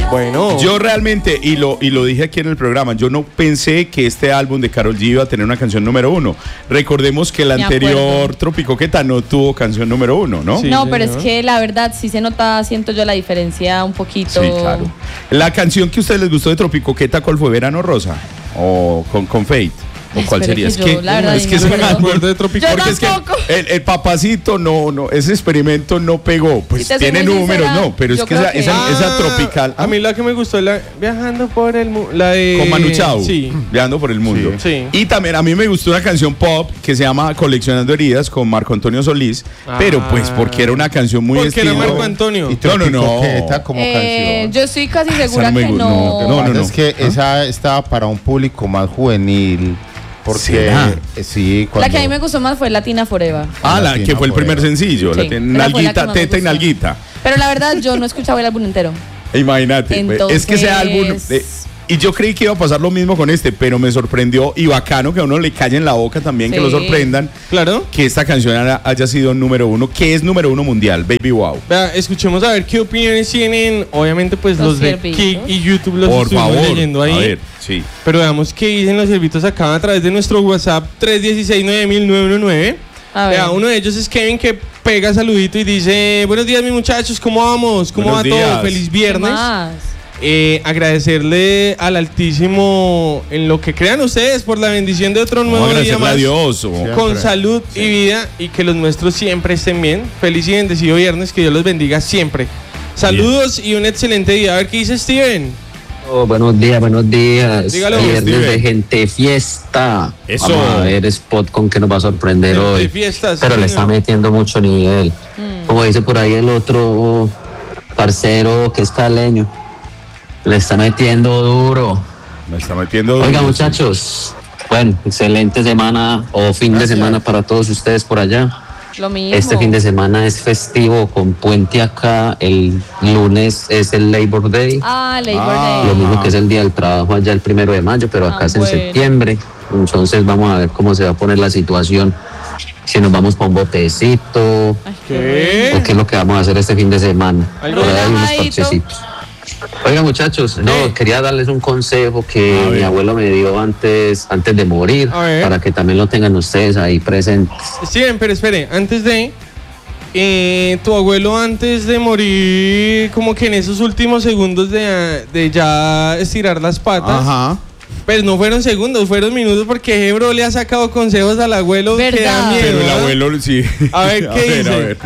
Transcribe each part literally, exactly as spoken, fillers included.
Bueno. Yo realmente, y lo, y lo dije aquí en el programa, yo no pensé que este álbum de Karol G iba a tener una canción número uno. Recordemos que el Me anterior acuerdo. Tropicoqueta no tuvo canción número uno, ¿no? Sí, no, pero es señor. que la verdad sí se nota, siento yo la diferencia un poquito. Sí, claro. La canción que a ustedes les gustó de Tropicoqueta, ¿cuál fue? ¿Verano Rosa? ¿O con, con Fate? ¿O cuál Espere sería? que Es yo, la verdad, es ni que me se me acuerdo. acuerdo de Tropico. Yo Porque es que tampoco. el, el papacito no, no, ese experimento no pegó. Pues Si te soy tiene muy números, sincera, no, pero es yo que creo esa, que- esa, esa Ah, tropical. A mí la que me gustó es la Viajando por el mundo. La de. Con Manu Chao, Sí. viajando por el mundo. Sí. Y también a mí me gustó una canción pop que se llama Coleccionando Heridas con Marco Antonio Solís, Ah. pero pues porque era una canción muy Porque era estilo- Marco Antonio. Y No, no, no. Tropicoqueta como Eh, canción. yo estoy casi Esa segura no me que gu- no. no, Lo no, que no, pasa no. es que esa estaba para un público más juvenil. Porque ¿Será? eh, sí, La cuando que a mí me gustó más fue Latina Forever. Ah, la Latina que fue el primer Forever. sencillo, Sí, la esa ten- fue la que nalguita, más me teta y gustó. nalguita. Pero la verdad yo no escuchaba el álbum entero. Imagínate, Entonces- es que ese álbum eh, y yo creí que iba a pasar lo mismo con este, pero me sorprendió y bacano que a uno le calle en la boca también, que Sí. lo sorprendan, Claro. que esta canción haya- haya sido número uno, que es número uno mundial, Baby Wow. Vea, escuchemos a ver qué opiniones tienen. Obviamente, pues Los los, de siervitos. Kik y YouTube los Por estuvimos favor, leyendo ahí. a ver, sí. Pero veamos qué dicen los servitos acá a través de nuestro WhatsApp tres uno seis nueve mil nueve uno nueve. A ver. Vea, uno de ellos es Kevin que pega saludito y dice: buenos días mis muchachos, ¿cómo vamos? ¿Cómo Buenos va días. todo? Feliz ¿Qué viernes. más? Eh, agradecerle al Altísimo en lo que crean ustedes por la bendición de otro Vamos a nuevo día agradecerle más. a Dios. o- Sí. Con Siempre. salud y vida y que los nuestros siempre estén bien. Feliz y bendecido viernes, que Dios los bendiga siempre. Saludos y un excelente día. A ver qué dice Steven. Oh, buenos días, buenos días. Dígalo, Viernes Steven. de gente fiesta. Eso. Vamos a ver Spot con que nos va a sorprender Gente hoy. fiesta, sí, Pero le señor. está metiendo mucho nivel. Como dice por ahí el otro parcero que es caleño. Le está metiendo duro. Me está metiendo. Oiga, duro, muchachos. Bueno, excelente semana o fin de semana para todos ustedes por allá. Lo mismo. Este fin de semana es festivo con puente acá. El lunes es el Labor Day. Ah, Labor Ah. Day. Lo mismo que es el Día del Trabajo allá el primero de mayo, pero acá Ah, es en bueno. septiembre. Entonces vamos a ver cómo se va a poner la situación. Si nos vamos para un botecito Ay, ¿Qué? o qué es lo que vamos a hacer este fin de semana. Algo Por ahí hay unos relajadito. parchecitos. Oiga muchachos, no, ¿Qué? quería darles un consejo A que ver. mi abuelo me dio antes, antes de morir, A ver. para que también lo tengan ustedes ahí presentes. Steven, pero espere, antes de. eh, tu abuelo, antes de morir, como que en esos últimos segundos de, de ya estirar las patas. Ajá. Pues no fueron segundos, fueron minutos porque Hebro le ha sacado consejos al abuelo que da ¿Verdad? miedo. Pero el ¿ah? abuelo sí. A ver, ¿qué dice? a ver.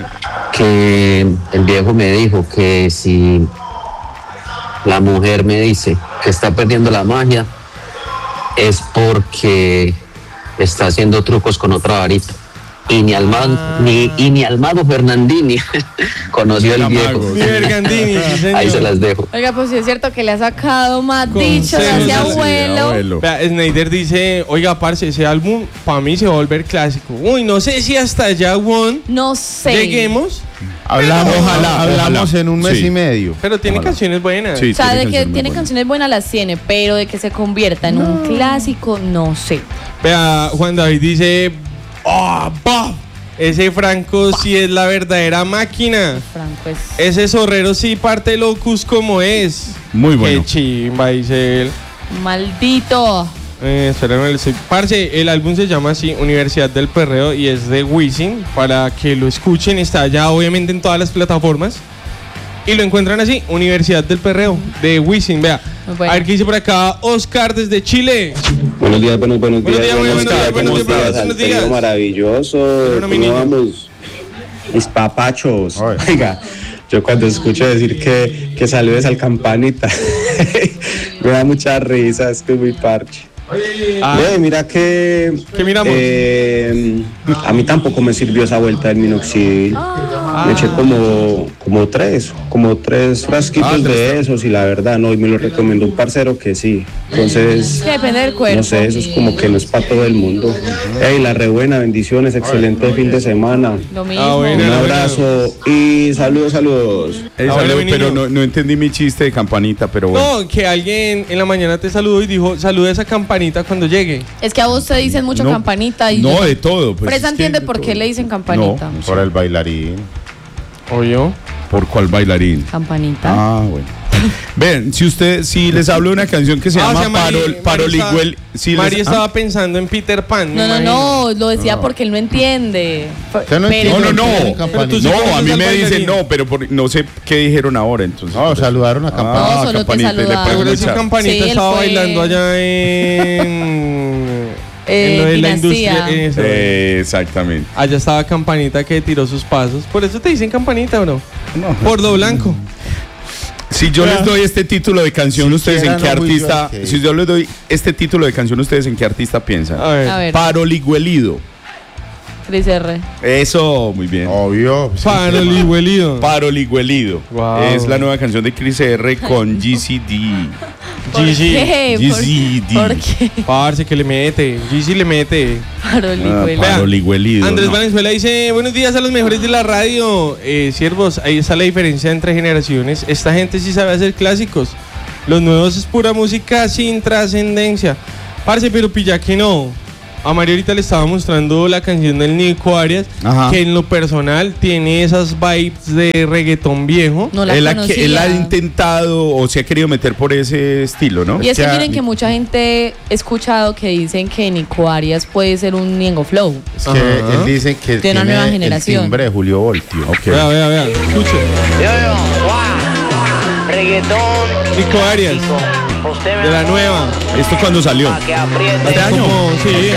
Que el viejo me dijo que si la mujer me dice que está perdiendo la magia es porque está haciendo trucos con otra varita. Y ni al mago, ni, y ni al mago Fernandini conoció Ni el al viejo. mago. Mi Bergandini, sí, señor. Ahí se las dejo. Oiga, pues sí es cierto que le ha sacado más dichos Consejos a ese al- abuelo. abuelo. Vea, Snyder dice, oiga, parce, ese álbum para mí se va a volver clásico. Uy, no sé si hasta allá, Juan, No sé. lleguemos, Hablamos, Ojalá, hablamos ojalá. en un mes Sí. y medio. pero tiene Ojalá. canciones buenas. Sí. O sea, de que canciones muy tiene buenas. canciones buenas las tiene, pero de que se convierta en un clásico, no sé. Vea, Juan David dice, ¡ah, bah! Ese Franco sí es la verdadera máquina. Franco es. Ese zorrero sí parte locus como es. Muy bueno. Qué chimba, dice él. Maldito. Eh, espérame, el- parce, el álbum se llama así, Universidad del Perreo, y es de Wisin, para que lo escuchen, está ya obviamente en todas las plataformas. Y lo encuentran así, Universidad del Perreo, de Wisin, vea. Muy bueno. A ver qué dice por acá, Oscar desde Chile. Buenos días, buenos, buenos Buenos días. días, buenos días, buenos días, ¿cómo buenos estás? días. Alfredo maravilloso. Bueno, mi ¿Cómo niño. vamos? Mis papachos. Ay. Oiga, yo cuando escucho decir que, que saludes al campanita, me da mucha risa, es que es muy parche. Ah, Ve, mira que... ¿Qué miramos? eh, a mí tampoco me sirvió esa vuelta del minoxidil. Me eché como, como tres, como tres frasquitos Ah, tres. de esos y la verdad no, y me lo recomendó un parcero que sí. Entonces... Que depende del cuerpo. No sé, eso es como que no es para todo el mundo. Ey, la re buena, bendiciones, excelente fin de semana. Lo mismo. Ah, bueno. Un abrazo y saludos, saludos. Eh, Ah, salud, bueno, mi pero niño. no, no entendí mi chiste de campanita, pero bueno. no, que alguien en la mañana te saludó y dijo, saluda esa campanita cuando llegue. Es que a vos te dicen mucho No, campanita y. no, de todo. Pues, Fresa es que entiende de por todo. qué le dicen campanita. No, Por el bailarín. ¿O yo? ¿Por cuál bailarín? Campanita. Ah, bueno. Ven, si usted, si les hablo de una canción que se Ah, llama o sea, Mari- Parol, Mari Paroliguel, estaba- si Mari les- estaba ah, pensando en Peter Pan. me No, no, imagino. no, lo decía porque él no entiende. Usted no Pero- entiende. no, no, Tienen no, campanita. tú sí no, conoces a mí al me dicen bailarín. no, pero por- no sé qué dijeron ahora, entonces. No, saludaron a Campanita. No, solo te Campanita, y le saludaron. puedo Pero si echar. Campanita Sí, él estaba fue- bailando allá en. Eh, en lo de la Dinastía. industria. eso. Eh, exactamente. Allá estaba Campanita que tiró sus pasos. Por eso te dicen Campanita, bro. No. Por lo blanco. Si yo les doy este título de canción, Si ¿ustedes en quiera, qué no fui yo artista? el que- Si yo les doy este título de canción, ¿ustedes en qué artista piensan? A ver. A ver, Paroliguelido. Cris R. Eso, muy bien. Obvio. sí, Para el sí, iguelido. Paroliguelido. Wow. Es la nueva canción de Chris R con G C D. ¿Por G G. qué? G ¿Por- C D. ¿Por qué? Parce, que le mete. Gigi le mete. Ah, Parolicuela. Paroliguelido. Andrés no. Valenzuela dice, buenos días a los mejores de la radio. Eh, siervos, ahí está la diferencia entre generaciones. Esta gente sí sabe hacer clásicos. Los nuevos es pura música sin trascendencia. Parce, pero pilla que no. A Mario ahorita le estaba mostrando la canción del Nico Arias, Ajá. que en lo personal tiene esas vibes de reggaetón viejo. No la él, ha, conocía. él ha intentado o se ha querido meter por ese estilo, ¿no? Y es que que a- miren que mucha gente he escuchado que dicen que Nico Arias puede ser un Ñengo Flow. Es que Ajá. él dice que De una tiene nueva el generación. timbre de Julio Voltio. Ok. Vea, vea, vea, escuche. Yo, yo, guau, reggaetón. Nico Arias, Usted me de la amó, nueva. ¿Esto cuándo salió? pa' que apriete. ¿Este año? Como, sí,